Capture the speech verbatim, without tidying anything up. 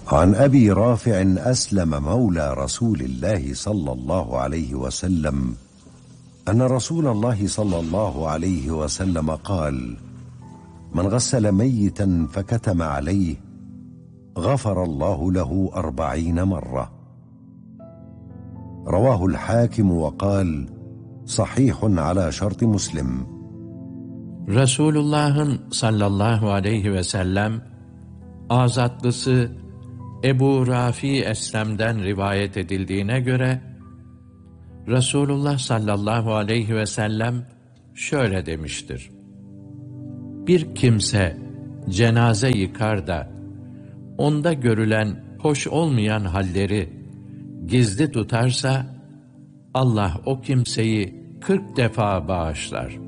عن أبي رافع أسلم مولى رسول الله صلى الله عليه وسلم أن رسول الله صلى الله عليه وسلم قال: من غسل ميتا فكتم عليه غفر الله له أربعين مرة. رواه الحاكم وقال: صحيح على şart Müslim. Resulullah'ın sallallahu aleyhi ve sellem azatlısı Ebu Rafi Eslem'den rivayet edildiğine göre Resulullah sallallahu aleyhi ve sellem şöyle demiştir: bir kimse cenaze yıkar da onda görülen hoş olmayan halleri gizli tutarsa Allah o kimseyi kırk defa bağışlar.